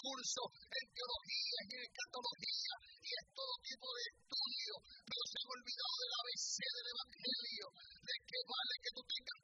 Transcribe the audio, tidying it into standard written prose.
cursos en teología y en escatología y en todo tipo de estudio, pero se han olvidado del ABC del Evangelio. ¿De qué vale que tú tengas